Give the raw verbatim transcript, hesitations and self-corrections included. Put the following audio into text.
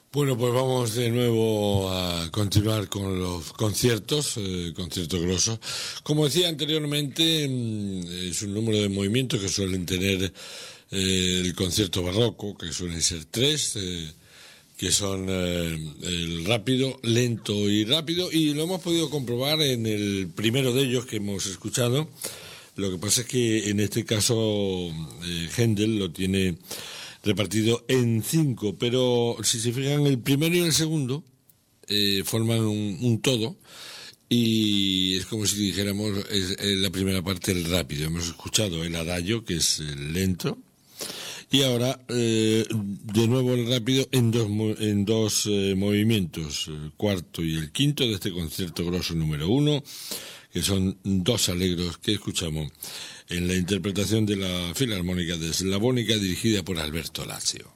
Bueno, pues vamos de nuevo a continuar con los conciertos, eh, conciertos grosos. Como decía anteriormente, es un número de movimientos que suelen tener eh, el concierto barroco, que suelen ser tres, eh, que son eh, el rápido, lento y rápido, y lo hemos podido comprobar en el primero de ellos que hemos escuchado. Lo que pasa es que en este caso eh, Händel lo tiene repartido en cinco, pero si se fijan, el primero y el segundo eh, forman un, un todo, y es como si dijéramos, es, es la primera parte el rápido. Hemos escuchado el adagio, que es el lento, y ahora eh, de nuevo el rápido en dos, en dos eh, movimientos, el cuarto y el quinto de este concierto grosso número uno, que son dos alegros que escuchamos en la interpretación de la Filarmónica de Eslavonica, dirigida por Alberto Lazio.